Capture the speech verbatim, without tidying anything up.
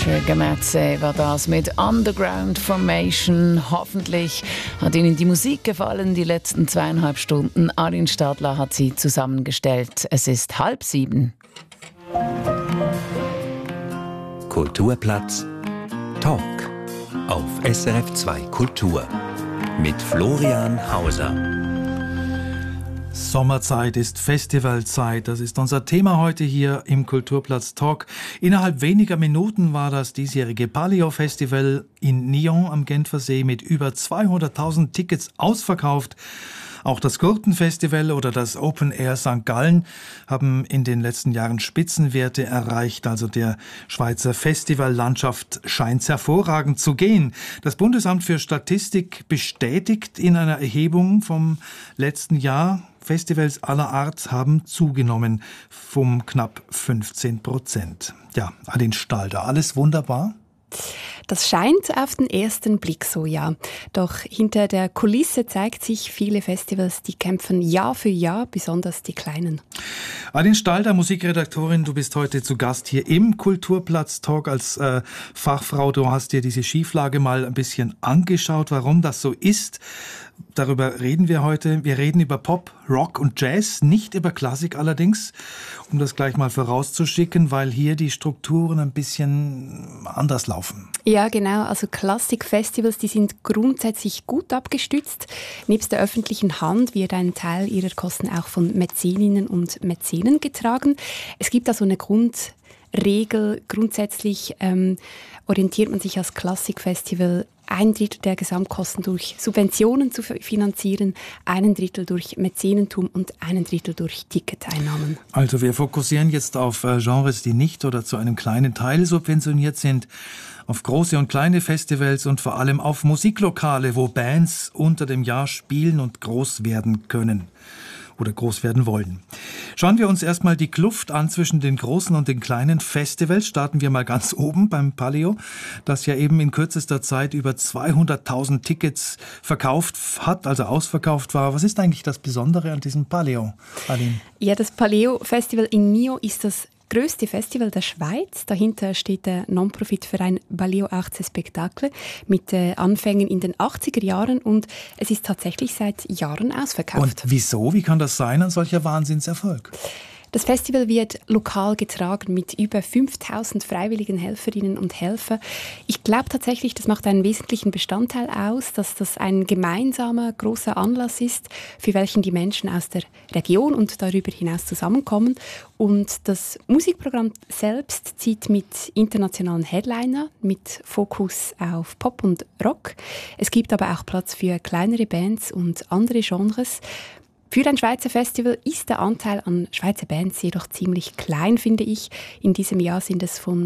Serge Gamaze war das mit Underground Formation. Hoffentlich hat Ihnen die Musik gefallen, die letzten zweieinhalb Stunden. Aline Stadler hat sie zusammengestellt. Es ist halb sieben. Kulturplatz Talk auf S R F zwei Kultur mit Florian Hauser. Sommerzeit ist Festivalzeit. Das ist unser Thema heute hier im Kulturplatz Talk. Innerhalb weniger Minuten war das diesjährige Palio-Festival in Nyon am Genfersee mit über zweihunderttausend Tickets ausverkauft. Auch das Gurtenfestival oder das Open Air Sankt Gallen haben in den letzten Jahren Spitzenwerte erreicht. Also der Schweizer Festivallandschaft scheint hervorragend zu gehen. Das Bundesamt für Statistik bestätigt in einer Erhebung vom letzten Jahr, Festivals aller Art haben zugenommen um knapp fünfzehn Prozent. Ja, Aline Stalder, alles wunderbar? Das scheint auf den ersten Blick so, ja. Doch hinter der Kulisse zeigt sich, viele Festivals, die kämpfen Jahr für Jahr, besonders die kleinen. Aline Stalder, Musikredaktorin, du bist heute zu Gast hier im Kulturplatz Talk als äh, Fachfrau. Du hast dir diese Schieflage mal ein bisschen angeschaut, warum das so ist. Darüber reden wir heute. Wir reden über Pop, Rock und Jazz, nicht über Klassik allerdings, um das gleich mal vorauszuschicken, weil hier die Strukturen ein bisschen anders laufen. Ja, genau. Also Klassikfestivals, die sind grundsätzlich gut abgestützt. Nebst der öffentlichen Hand wird ein Teil ihrer Kosten auch von Mäzeninnen und Mäzenen getragen. Es gibt also eine Grundregel. Grundsätzlich ähm, orientiert man sich als Klassikfestival ein Drittel der Gesamtkosten durch Subventionen zu finanzieren, einen Drittel durch Mäzenentum und einen Drittel durch Ticketeinnahmen. Also wir fokussieren jetzt auf äh, Genres, die nicht oder zu einem kleinen Teil subventioniert sind, auf große und kleine Festivals und vor allem auf Musiklokale, wo Bands unter dem Jahr spielen und groß werden können oder groß werden wollen. Schauen wir uns erstmal die Kluft an zwischen den großen und den kleinen Festivals. Starten wir mal ganz oben beim Palio, das ja eben in kürzester Zeit über zweihunderttausend Tickets verkauft hat, also ausverkauft war. Was ist eigentlich das Besondere an diesem Palio, Aline? Ja, das Palio-Festival in Nyon ist das größte Festival der Schweiz. Dahinter steht der Non-Profit-Verein Baleo Arts Spectacle mit äh, Anfängen in den achtziger Jahren und es ist tatsächlich seit Jahren ausverkauft. Und wieso? Wie kann das sein, ein solcher Wahnsinnserfolg? Das Festival wird lokal getragen mit über fünftausend freiwilligen Helferinnen und Helfern. Ich glaube tatsächlich, das macht einen wesentlichen Bestandteil aus, dass das ein gemeinsamer, großer Anlass ist, für welchen die Menschen aus der Region und darüber hinaus zusammenkommen. Und das Musikprogramm selbst zieht mit internationalen Headliner, mit Fokus auf Pop und Rock. Es gibt aber auch Platz für kleinere Bands und andere Genres. Für ein Schweizer Festival ist der Anteil an Schweizer Bands jedoch ziemlich klein, finde ich. In diesem Jahr sind es von